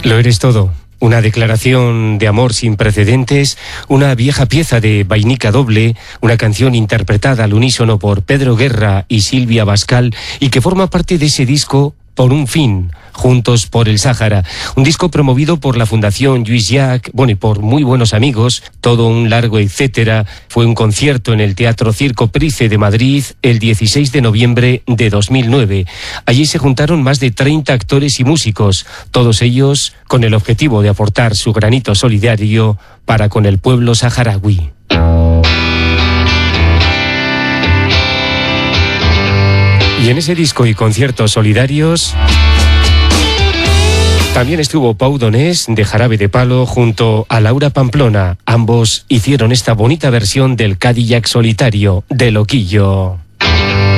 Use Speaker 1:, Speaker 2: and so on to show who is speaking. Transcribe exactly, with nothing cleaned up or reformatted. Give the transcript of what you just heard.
Speaker 1: Lo eres todo. Una declaración de amor sin precedentes, una vieja pieza de vainica doble, una canción interpretada al unísono por Pedro Guerra y Silvia Bascal y que forma parte de ese disco Por un fin, Juntos por el Sáhara, un disco promovido por la Fundación Lluís Llach, bueno, y por muy buenos amigos, todo un largo etcétera. Fue un concierto en el Teatro Circo Price de Madrid el dieciséis de noviembre de dos mil nueve. Allí se juntaron más de treinta actores y músicos, todos ellos con el objetivo de aportar su granito solidario para con el pueblo saharaui. Y en ese disco y conciertos solidarios también estuvo Pau Donés de Jarabe de Palo junto a Laura Pamplona. Ambos hicieron esta bonita versión del Cadillac solitario de Loquillo.